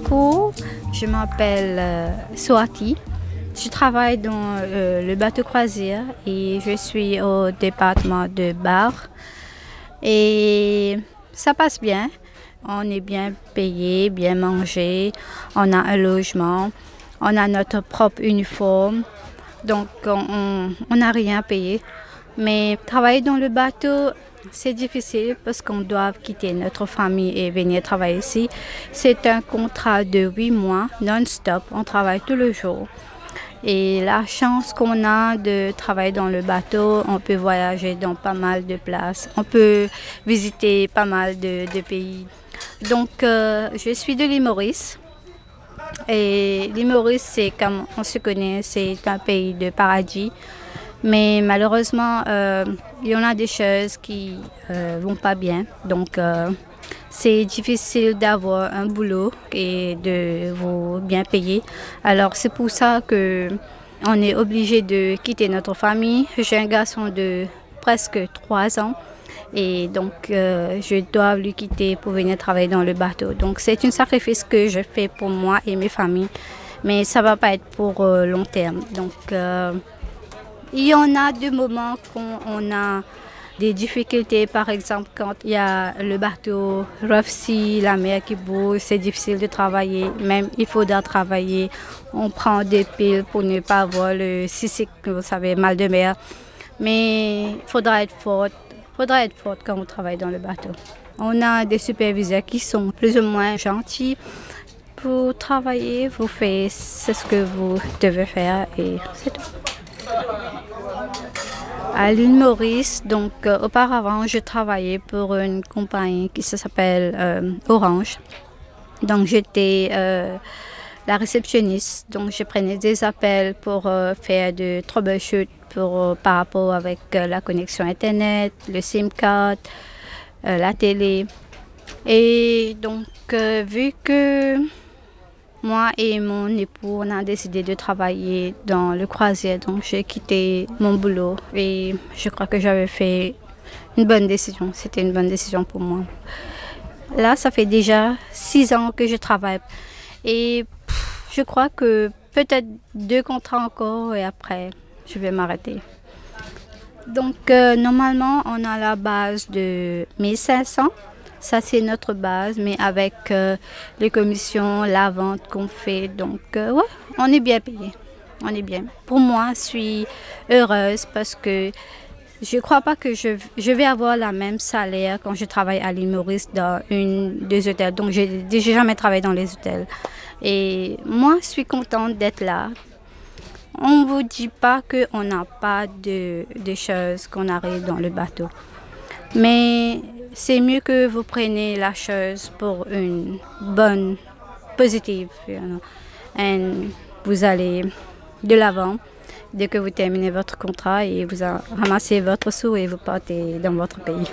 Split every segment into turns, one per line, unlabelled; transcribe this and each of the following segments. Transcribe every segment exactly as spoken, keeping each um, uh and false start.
parcours, je m'appelle euh, Swati. Je travaille dans euh, le bateau croisière et je suis au département de bar. Et ça passe bien. On est bien payé, bien mangé. On a un logement. On a notre propre uniforme. Donc, on n'a rien à payer. Mais travailler dans le bateau, c'est difficile parce qu'on doit quitter notre famille et venir travailler ici. C'est un contrat de huit mois, non-stop. On travaille tous les jours. Et la chance qu'on a de travailler dans le bateau, on peut voyager dans pas mal de places. On peut visiter pas mal de, de pays. Donc, euh, je suis de l'île Maurice. Et l'île Maurice, c'est comme on se connaît, c'est un pays de paradis. Mais malheureusement, euh, il y en a des choses qui ne euh, vont pas bien. Donc, euh, c'est difficile d'avoir un boulot et de vous bien payer. Alors, c'est pour ça qu'on est obligé de quitter notre famille. J'ai un garçon de presque trois ans et donc euh, je dois lui quitter pour venir travailler dans le bateau. Donc, c'est un sacrifice que je fais pour moi et mes familles, mais ça ne va pas être pour euh, long terme. Donc, euh, il y en a des moments quand on a des difficultés, par exemple quand il y a le bateau rough sea, la mer qui bouge, c'est difficile de travailler, même il faudra travailler. On prend des piles pour ne pas avoir le seasick, vous savez, mal de mer. Mais il faudra être forte, faudra être forte quand on travaille dans le bateau. On a des superviseurs qui sont plus ou moins gentils. Pour travailler, vous faites ce que vous devez faire et c'est tout. À l'île Maurice, donc euh, auparavant, je travaillais pour une compagnie qui s'appelle euh, Orange. Donc j'étais euh, la réceptionniste, donc je prenais des appels pour euh, faire de troubleshoot pour euh, par rapport avec euh, la connexion internet, le SIM card, euh, la télé. Et donc euh, vu que moi et mon époux, on a décidé de travailler dans le croisière, donc j'ai quitté mon boulot et je crois que j'avais fait une bonne décision. C'était une bonne décision pour moi. Là, ça fait déjà six ans que je travaille et pff, je crois que peut-être deux contrats encore et après, je vais m'arrêter. Donc, euh, normalement, on a la base de mille cinq cents. Ça, c'est notre base, mais avec euh, les commissions, la vente qu'on fait. Donc, euh, ouais, on est bien payé. On est bien. Pour moi, je suis heureuse parce que je ne crois pas que je, je vais avoir le même salaire quand je travaille à l'île Maurice dans une des hôtels. Donc, je n'ai jamais travaillé dans les hôtels. Et moi, je suis contente d'être là. On ne vous dit pas qu'on n'a pas de, de choses qu'on arrive dans le bateau. Mais c'est mieux que vous preniez la chose pour une bonne, positive. You know. Et vous allez de l'avant dès que vous terminez votre contrat et vous ramassez votre sou et vous partez dans votre pays.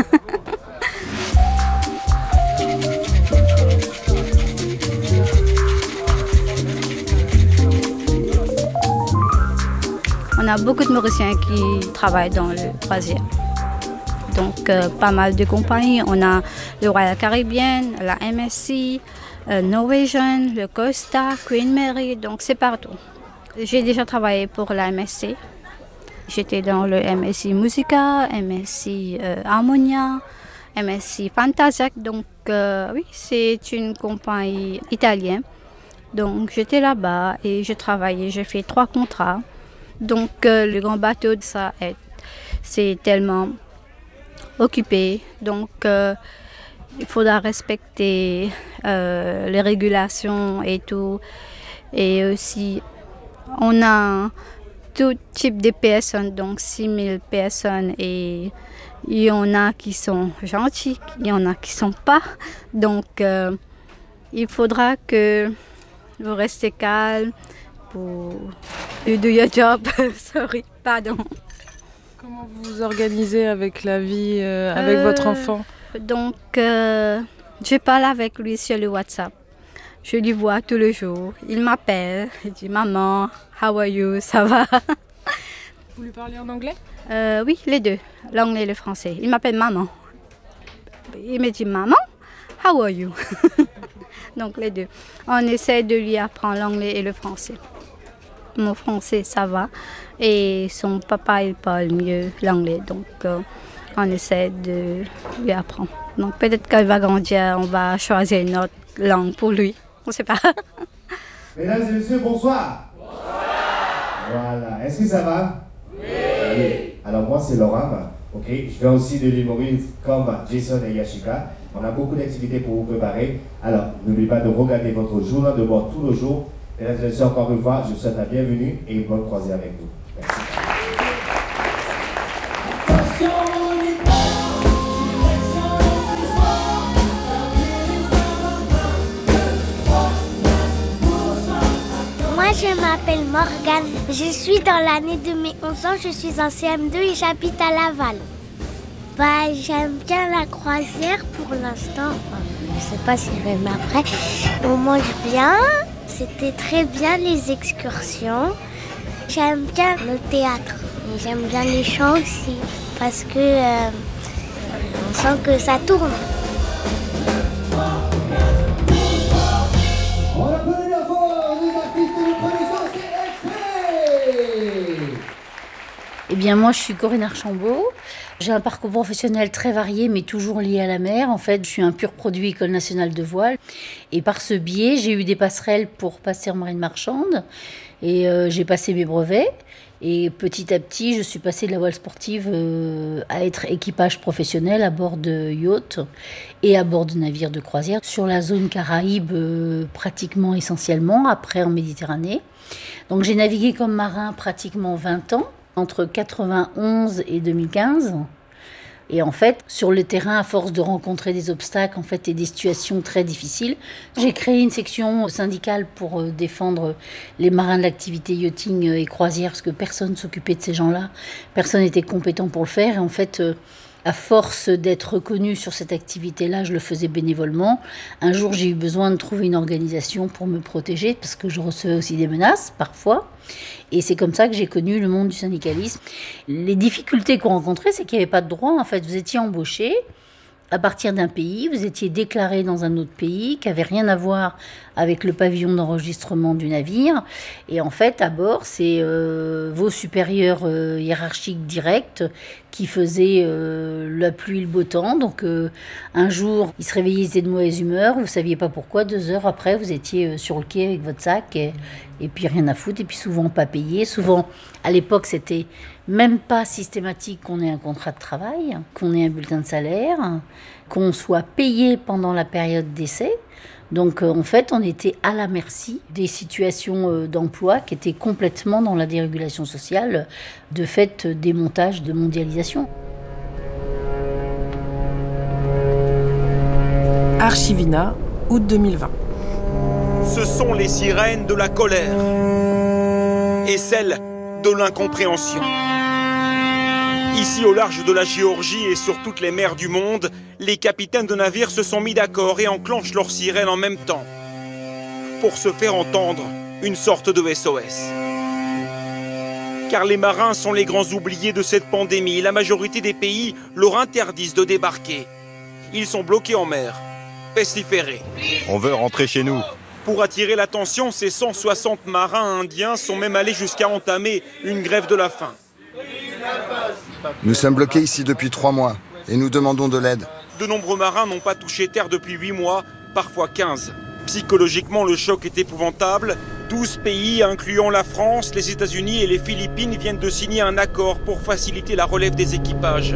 On a beaucoup de Mauriciens qui travaillent dans le croisière. Donc, euh, pas mal de compagnies. On a le Royal Caribbean, la M S C, euh, Norwegian, le Costa, Queen Mary. Donc, c'est partout. J'ai déjà travaillé pour la M S C. J'étais dans le M S C Musica, M S C euh, Harmonia, M S C Fantasia. Donc, euh, oui, c'est une compagnie italienne. Donc, j'étais là-bas et j'ai travaillé. J'ai fait trois contrats. Donc, euh, le grand bateau, ça, est, c'est tellement occupé. Donc, euh, il faudra respecter euh, les régulations et tout. Et aussi, on a tout type de personnes, donc six mille personnes. Et il y en a qui sont gentils, il y en a qui ne sont pas. Donc, euh, il faudra que vous restez calme pour do your job. Sorry, pardon.
Comment vous vous organisez avec la vie, euh, avec euh, votre enfant?
Donc, euh, je parle avec lui sur le WhatsApp. Je lui vois tous les jours. Il m'appelle, il dit « Maman, how are you? Ça va ?»
Vous lui parlez en anglais?
euh, Oui, les deux, l'anglais et le français. Il m'appelle « Maman ». Il me dit « Maman, how are you? » Donc les deux. On essaie de lui apprendre l'anglais et le français. Mon français, ça va. Et son papa, il parle mieux l'anglais. Donc euh, on essaie de lui apprendre. Donc peut-être qu'elle va grandir, on va choisir une autre langue pour lui. On ne sait pas.
Mesdames et messieurs, bonsoir. Bonsoir. Voilà. Est-ce que ça va? Oui. Oui. Alors moi, c'est Laura. Ok. Je viens aussi de l'humorisme comme Jason et Yashika. On a beaucoup d'activités pour vous préparer. Alors, n'oubliez pas de regarder votre journal de bord tous les jours. Mesdames et messieurs, encore une fois, je vous souhaite la bienvenue et une bonne croisière avec nous. Merci.
Moi, je m'appelle Morgane. Je suis dans l'année de mes onze ans. Je suis en C M deux et j'habite à Laval. Bah, j'aime bien la croisière pour l'instant. Enfin, je ne sais pas si je vais mais après. On mange bien. C'était très bien les excursions. J'aime bien le théâtre. Et j'aime bien les chants aussi. Parce que euh, on sent que ça tourne.
Eh bien, moi, je suis Corinne Archambault. J'ai un parcours professionnel très varié, mais toujours lié à la mer. En fait, je suis un pur produit École nationale de voile. Et par ce biais, j'ai eu des passerelles pour passer en marine marchande. Et euh, j'ai passé mes brevets. Et petit à petit, je suis passée de la voile sportive euh, à être équipage professionnel à bord de yachts et à bord de navires de croisière sur la zone Caraïbe euh, pratiquement essentiellement, après en Méditerranée. Donc j'ai navigué comme marin pratiquement vingt ans, entre quatre-vingt-onze et deux mille quinze. Et en fait, sur le terrain, à force de rencontrer des obstacles en fait, et des situations très difficiles, j'ai créé une section syndicale pour défendre les marins de l'activité yachting et croisière, parce que personne ne s'occupait de ces gens-là, personne n'était compétent pour le faire. Et en fait, à force d'être reconnu sur cette activité-là, je le faisais bénévolement. Un jour, j'ai eu besoin de trouver une organisation pour me protéger, parce que je recevais aussi des menaces, parfois. Et c'est comme ça que j'ai connu le monde du syndicalisme. Les difficultés qu'on rencontrait, c'est qu'il n'y avait pas de droit. En fait, vous étiez embauché à partir d'un pays, vous étiez déclaré dans un autre pays qui n'avait rien à voir avec le pavillon d'enregistrement du navire. Et en fait, à bord, c'est euh, vos supérieurs euh, hiérarchiques directs qui faisaient euh, la pluie et le beau temps. Donc, euh, un jour, ils se réveillaient, ils étaient de mauvaise humeur, vous ne saviez pas pourquoi. Deux heures après, vous étiez euh, sur le quai avec votre sac et, et puis rien à foutre. Et puis souvent pas payé. Souvent, à l'époque, c'était même pas systématique qu'on ait un contrat de travail, qu'on ait un bulletin de salaire, qu'on soit payé pendant la période d'essai. Donc en fait, on était à la merci des situations d'emploi qui étaient complètement dans la dérégulation sociale, de fait des montages de mondialisation.
Archivina, août deux mille vingt.
Ce sont les sirènes de la colère et celles de l'incompréhension. Ici, au large de la Géorgie et sur toutes les mers du monde, les capitaines de navires se sont mis d'accord et enclenchent leurs sirènes en même temps pour se faire entendre une sorte de S O S. Car les marins sont les grands oubliés de cette pandémie et la majorité des pays leur interdisent de débarquer. Ils sont bloqués en mer, pestiférés.
On veut rentrer chez nous.
Pour attirer l'attention, ces cent soixante marins indiens sont même allés jusqu'à entamer une grève de la faim.
Nous sommes bloqués ici depuis trois mois et nous demandons de l'aide.
De nombreux marins n'ont pas touché terre depuis huit mois, parfois quinze. Psychologiquement, le choc est épouvantable. douze pays, incluant la France, les États-Unis et les Philippines, viennent de signer un accord pour faciliter la relève des équipages.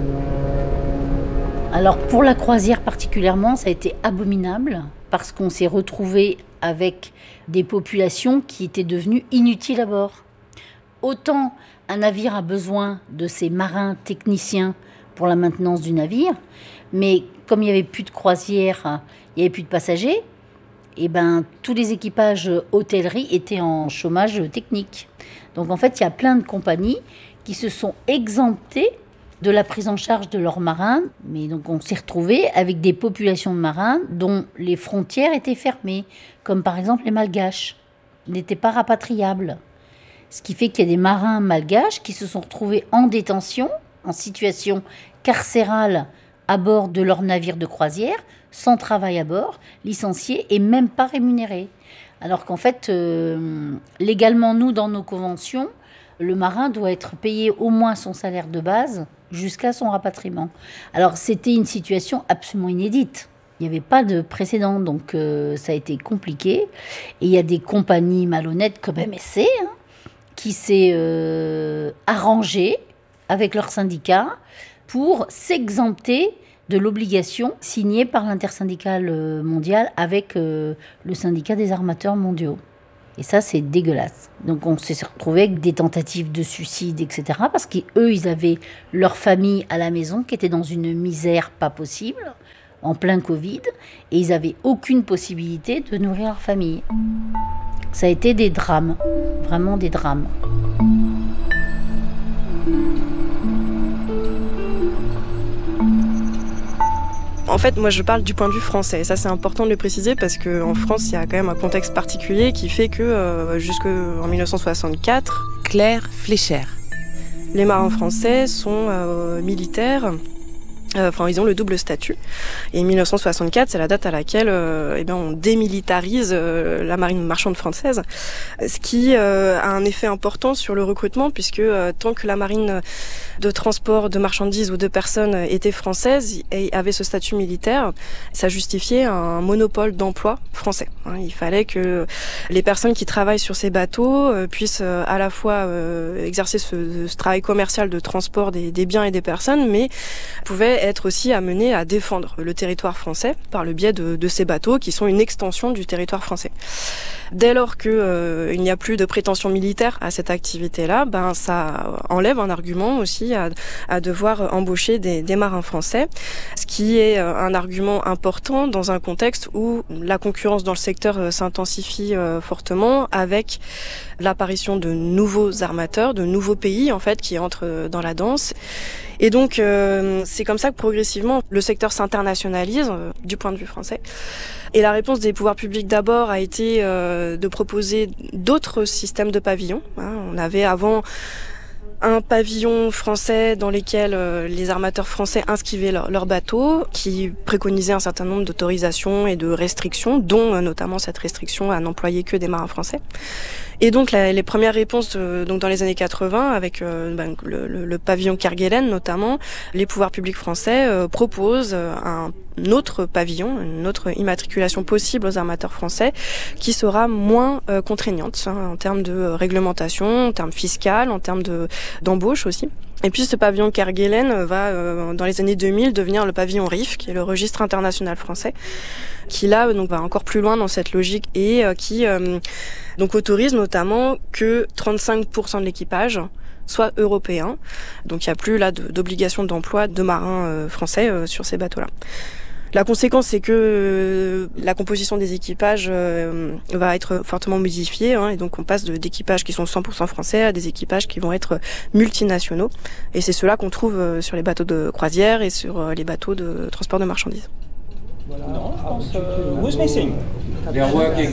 Alors pour la croisière particulièrement, ça a été abominable parce qu'on s'est retrouvé avec des populations qui étaient devenues inutiles à bord. Autant un navire a besoin de ses marins techniciens pour la maintenance du navire, mais comme il n'y avait plus de croisière, il n'y avait plus de passagers, et ben, tous les équipages hôtellerie étaient en chômage technique. Donc en fait, il y a plein de compagnies qui se sont exemptées de la prise en charge de leurs marins, mais donc on s'est retrouvé avec des populations de marins dont les frontières étaient fermées, comme par exemple les Malgaches, n'étaient pas rapatriables. Ce qui fait qu'il y a des marins malgaches qui se sont retrouvés en détention, en situation carcérale à bord de leur navire de croisière, sans travail à bord, licenciés et même pas rémunérés. Alors qu'en fait, euh, légalement, nous, dans nos conventions, le marin doit être payé au moins son salaire de base jusqu'à son rapatriement. Alors, c'était une situation absolument inédite. Il n'y avait pas de précédent, donc euh, ça a été compliqué. Et il y a des compagnies malhonnêtes comme M S C hein, qui s'est euh, arrangé avec leurs syndicats pour s'exempter de l'obligation signée par l'intersyndicale mondiale avec euh, le syndicat des armateurs mondiaux. Et ça, c'est dégueulasse. Donc on s'est retrouvé avec des tentatives de suicide, et cetera. Parce qu'eux, ils avaient leur famille à la maison qui était dans une misère pas possible, en plein Covid, et ils n'avaient aucune possibilité de nourrir leur famille. Ça a été des drames, vraiment des drames.
En fait, moi, je parle du point de vue français. Et ça, c'est important de le préciser parce qu'en France, il y a quand même un contexte particulier qui fait que euh, jusqu'en mille neuf cent soixante-quatre...
Claire Flécher.
Les marins français sont euh, militaires. Enfin, euh, ils ont le double statut. Et mille neuf cent soixante-quatre, c'est la date à laquelle euh, eh bien, on démilitarise euh, la marine marchande française, ce qui euh, a un effet important sur le recrutement, puisque euh, tant que la marine de transport de marchandises ou de personnes était française et avait ce statut militaire, ça justifiait un monopole d'emploi français. Il fallait que les personnes qui travaillent sur ces bateaux euh, puissent euh, à la fois euh, exercer ce, ce travail commercial de transport des, des biens et des personnes, mais pouvaient être aussi amenés à défendre le territoire français par le biais de, de ces bateaux qui sont une extension du territoire français. Dès lors qu'il euh, n'y a plus de prétention militaire à cette activité-là, ben, ça enlève un argument aussi à, à devoir embaucher des, des marins français, ce qui est un argument important dans un contexte où la concurrence dans le secteur s'intensifie euh, fortement avec l'apparition de nouveaux armateurs, de nouveaux pays en fait qui entrent dans la danse. Et donc, euh, c'est comme ça que progressivement, le secteur s'internationalise euh, du point de vue français. Et la réponse des pouvoirs publics d'abord a été euh, de proposer d'autres systèmes de pavillons. Hein. On avait avant un pavillon français dans lequel euh, les armateurs français inscrivaient leurs leur bateaux, qui préconisait un certain nombre d'autorisations et de restrictions, dont euh, notamment cette restriction à n'employer que des marins français. Et donc la, les premières réponses euh, donc dans les années quatre-vingts, avec euh, ben, le, le, le pavillon Kerguelen notamment, les pouvoirs publics français euh, proposent euh, un autre pavillon, une autre immatriculation possible aux armateurs français, qui sera moins euh, contraignante hein, en termes de réglementation, en termes fiscal, en termes de d'embauche aussi. Et puis ce pavillon Kerguelen va, euh, dans les années deux mille, devenir le pavillon R I F, qui est le registre international français, qui là donc va encore plus loin dans cette logique et euh, qui euh, donc autorise notamment que trente-cinq pour cent de l'équipage soit européen. Donc il n'y a plus là d'obligation d'emploi de marins euh, français euh, sur ces bateaux-là. La conséquence, c'est que euh, la composition des équipages euh, va être fortement modifiée, hein, et donc on passe de, d'équipages qui sont cent pour cent français à des équipages qui vont être multinationaux. Et c'est cela qu'on trouve euh, sur les bateaux de croisière et sur euh, les bateaux de transport de marchandises.
Non, je pense. Uh, who's missing? They are working.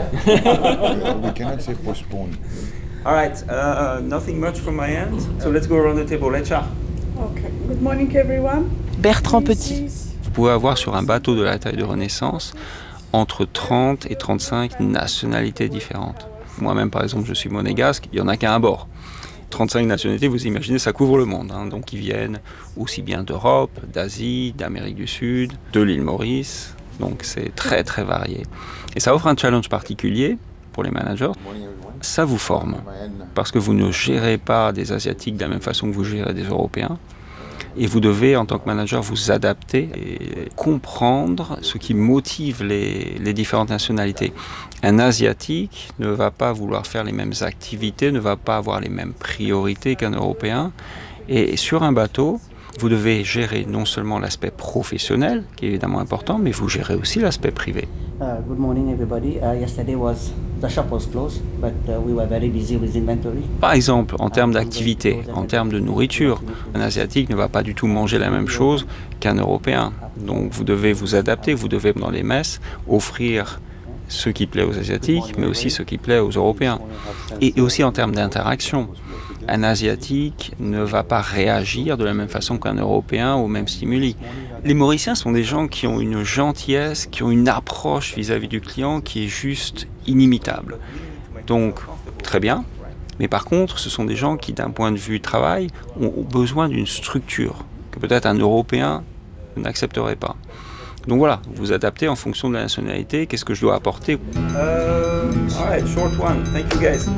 We cannot say postpone.
All right. Uh, nothing much from my end. So let's go around the table. H R.
Okay. Good morning, everyone.
Bertrand Petit.
Vous pouvez avoir sur un bateau de la taille de Renaissance entre trente et trente-cinq nationalités différentes. Moi-même, par exemple, je suis monégasque, il n'y en a qu'un à bord. trente-cinq nationalités, vous imaginez, ça couvre le monde. Hein. Donc, ils viennent aussi bien d'Europe, d'Asie, d'Amérique du Sud, de l'île Maurice. Donc, c'est très, très varié. Et ça offre un challenge particulier pour les managers. Ça vous forme, parce que vous ne gérez pas des Asiatiques de la même façon que vous gérez des Européens. Et vous devez, en tant que manager, vous adapter et comprendre ce qui motive les, les différentes nationalités. Un Asiatique ne va pas vouloir faire les mêmes activités, ne va pas avoir les mêmes priorités qu'un Européen. Et sur un bateau, vous devez gérer non seulement l'aspect professionnel, qui est évidemment important, mais vous gérez aussi l'aspect privé.
Uh, good morning, everybody. Uh, yesterday was the shop was closed, but uh, we were very busy with inventory.
Par exemple, en termes d'activité, en termes de nourriture, un Asiatique ne va pas du tout manger la même chose qu'un Européen. Donc vous devez vous adapter, vous devez dans les messes offrir ce qui plaît aux Asiatiques, mais aussi ce qui plaît aux Européens. Et, et aussi en termes d'interaction. un Asiatique ne va pas réagir de la même façon qu'un Européen aux mêmes stimuli. Les Mauriciens sont des gens qui ont une gentillesse, qui ont une approche vis-à-vis du client qui est juste inimitable. Donc, très bien. Mais par contre, ce sont des gens qui, d'un point de vue travail, ont besoin d'une structure que peut-être un Européen n'accepterait pas. Donc voilà, vous vous adaptez en fonction de la nationalité. Qu'est-ce que je dois apporter?
Uh, all right, short one. Thank you guys.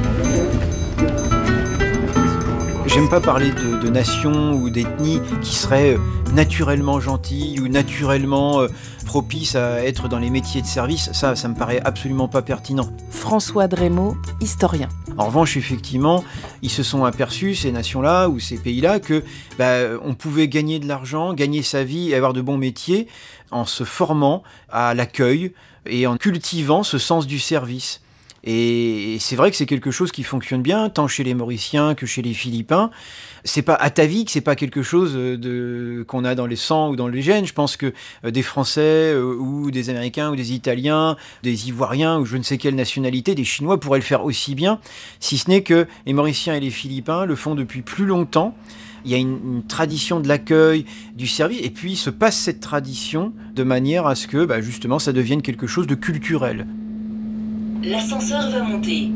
J'aime pas parler de, de nation ou d'ethnie qui serait naturellement gentille ou naturellement euh, propice à être dans les métiers de service. Ça, ça me paraît absolument pas pertinent.
François Drémaud, historien.
En revanche, effectivement, ils se sont aperçus, ces nations-là ou ces pays-là, que bah, on pouvait gagner de l'argent, gagner sa vie et avoir de bons métiers en se formant à l'accueil et en cultivant ce sens du service. Et c'est vrai que c'est quelque chose qui fonctionne bien, tant chez les Mauriciens que chez les Philippins. C'est pas atavique, c'est pas quelque chose de, qu'on a dans les sangs ou dans les gènes. Je pense que des Français ou des Américains ou des Italiens, des Ivoiriens ou je ne sais quelle nationalité, des Chinois pourraient le faire aussi bien, si ce n'est que les Mauriciens et les Philippins le font depuis plus longtemps. Il y a une, une tradition de l'accueil, du service, et puis se passe cette tradition de manière à ce que bah, justement ça devienne quelque chose de culturel.
L'ascenseur va monter.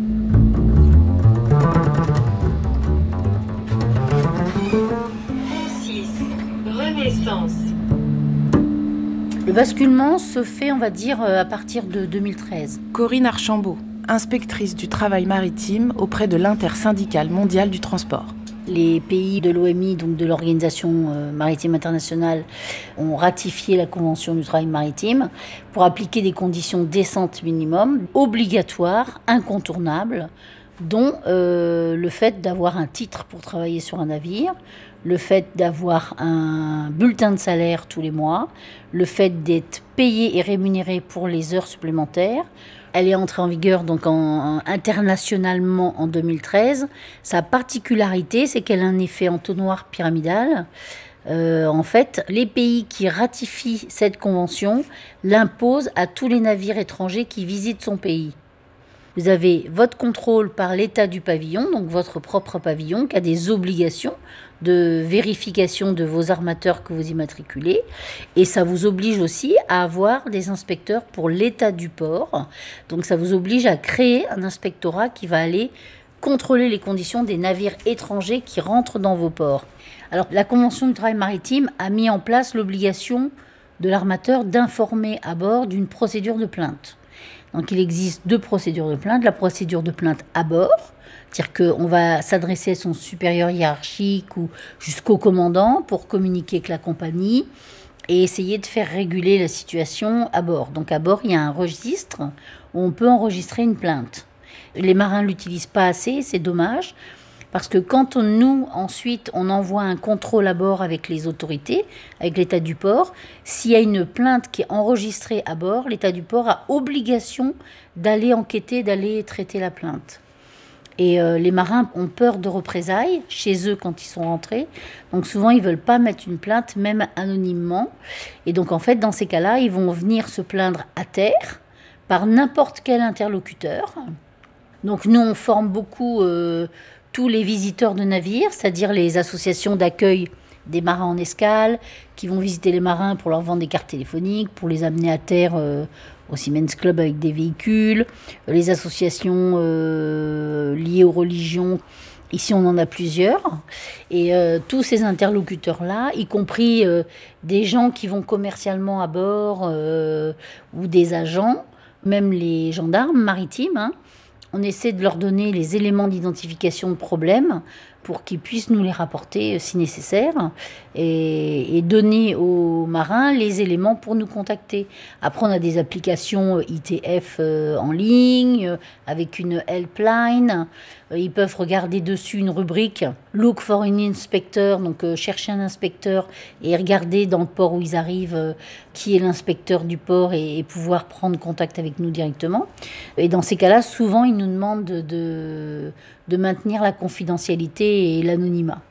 six. Renaissance.
Le basculement se fait, on va dire, à partir de deux mille treize.
Corinne Archambault, inspectrice du travail maritime auprès de l'Intersyndicale mondiale du transport.
Les pays de l'O M I, donc de l'Organisation maritime internationale, ont ratifié la Convention du travail maritime pour appliquer des conditions décentes minimum, obligatoires, incontournables, dont euh, le fait d'avoir un titre pour travailler sur un navire, le fait d'avoir un bulletin de salaire tous les mois, le fait d'être payé et rémunéré pour les heures supplémentaires. Elle est entrée en vigueur donc en, en, internationalement en deux mille treize. Sa particularité, c'est qu'elle a un effet entonnoir pyramidal. Euh, en fait, les pays qui ratifient cette convention l'imposent à tous les navires étrangers qui visitent son pays. Vous avez votre contrôle par l'état du pavillon, donc votre propre pavillon, qui a des obligations de vérification de vos armateurs que vous immatriculez. Et ça vous oblige aussi à avoir des inspecteurs pour l'état du port. Donc ça vous oblige à créer un inspectorat qui va aller contrôler les conditions des navires étrangers qui rentrent dans vos ports. Alors la Convention du travail maritime a mis en place l'obligation de l'armateur d'informer à bord d'une procédure de plainte. Donc il existe deux procédures de plainte. La procédure de plainte à bord, c'est-à-dire qu'on va s'adresser à son supérieur hiérarchique ou jusqu'au commandant pour communiquer avec la compagnie et essayer de faire réguler la situation à bord. Donc à bord, il y a un registre où on peut enregistrer une plainte. Les marins ne l'utilisent pas assez, c'est dommage. Parce que quand on, nous, ensuite, on envoie un contrôle à bord avec les autorités, avec l'état du port, s'il y a une plainte qui est enregistrée à bord, l'état du port a obligation d'aller enquêter, d'aller traiter la plainte. Et euh, les marins ont peur de représailles chez eux quand ils sont rentrés. Donc souvent, ils ne veulent pas mettre une plainte, même anonymement. Et donc en fait, dans ces cas-là, ils vont venir se plaindre à terre par n'importe quel interlocuteur. Donc nous, on forme beaucoup... Euh, tous les visiteurs de navires, c'est-à-dire les associations d'accueil des marins en escale, qui vont visiter les marins pour leur vendre des cartes téléphoniques, pour les amener à terre euh, au Seamen's Club avec des véhicules, les associations euh, liées aux religions. Ici, on en a plusieurs. Et euh, tous ces interlocuteurs-là, y compris euh, des gens qui vont commercialement à bord euh, ou des agents, même les gendarmes maritimes, hein, on essaie de leur donner les éléments d'identification de problèmes pour qu'ils puissent nous les rapporter si nécessaire et, et donner aux marins les éléments pour nous contacter. Après, on a des applications I T F en ligne avec une helpline. Ils peuvent regarder dessus une rubrique « Look for an inspector », donc euh, chercher un inspecteur et regarder dans le port où ils arrivent euh, qui est l'inspecteur du port et, et pouvoir prendre contact avec nous directement. Et dans ces cas-là, souvent, ils nous demandent de, de, de maintenir la confidentialité et l'anonymat.